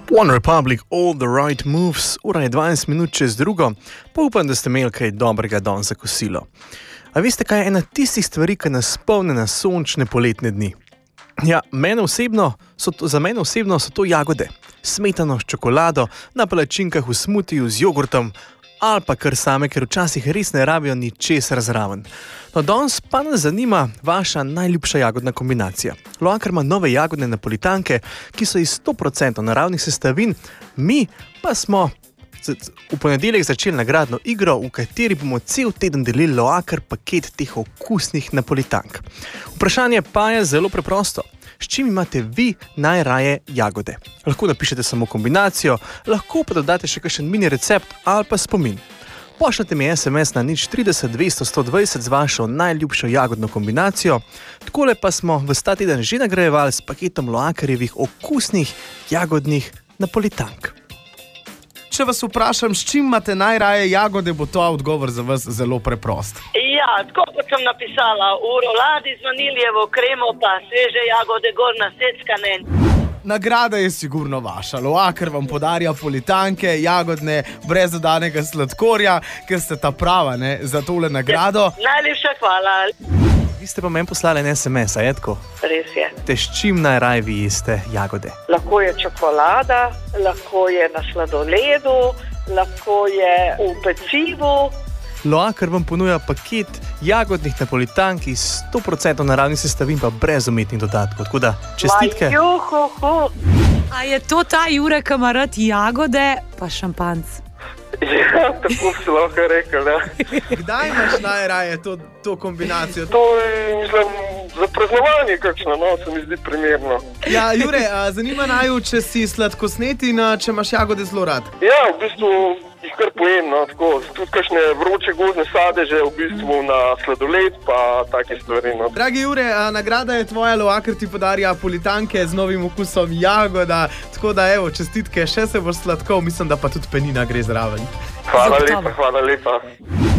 One Republic, all the right moves, ura je 20 minut čez drugo, pa upam, da ste imeli kaj dobrega danes za kosilo. A veste, kaj je ena tistih stvari, ki nas spomne na sončne poletne dni? Ja, za mene osebno so to jagode. Smetano s čokolado, na palačinkah v smutiju z jogurtom, ali pa kar same, ker včasih res ne rabijo ničesar zraven. No, danes pa nas zanima vaša najljubša jagodna kombinacija. Loacker ima nove jagodne napolitanke, ki so iz 100% naravnih sestavin, mi pa smo v ponedeljek začeli nagradno igro, v kateri bomo cel teden delili Loacker paket teh okusnih napolitank. Vprašanje pa je zelo preprosto. S čim imate vi najraje jagode? Lahko napišete samo kombinacijo, lahko pa dodate še kakšen mini recept ali pa spomin. Pošljite mi SMS na 030 200 120 z vašo najljubšo jagodno kombinacijo. Takole pa smo v ta teden že nagrajevali s paketom Loackerjevih okusnih jagodnih napolitank. Če vas vprašam, s čim imate najraje jagode, bo to odgovor za vas zelo preprost. Ja, tako kot sem napisala, v roladi z vaniljevo kremo pa sveže jagode gor naseckane. Nagrada je sigurno vaša. Loacker vam podarja napolitanke, jagodne, brez dodanega sladkorja, ker ste ta prava, ne, za tole nagrado. Najlepša hvala. Vi ste pa meni poslali en SMS, a je tako? Res je. Te s čim najraje vi jeste jagode? Lahko je čokolada, lahko je na sladoledu, lahko je v pecivu. Loacker vam ponuja paket jagodnih napolitank iz 100% naravnih sestavin pa brez umetnih dodatkov. Tako da čestitke. A je to ta Jure, ki ima rad jagode pa šampanc? Ja, tako bi se lahko rekel, ja. Kdaj imaš najraje to kombinacijo? To je, mislim, za praznovanje kakšno, no, se mi zdi primerno. Ja, Jure, zanima naju, če si sladkosnet in če imaš jagode zelo rad. Ja, v bistvu jih kar pojem, no, tako. Tudi kakšne vroče gozdne sadeže, v bistvu na sladoled, pa take stvari, no. Dragi Jure, nagrada je tvoja, Loacker ti podarja napolitanke z novim okusom jagoda, tako da evo, čestitke, še se boš sladkal, mislim, da pa tudi penina gre zraven. Hvala lepa.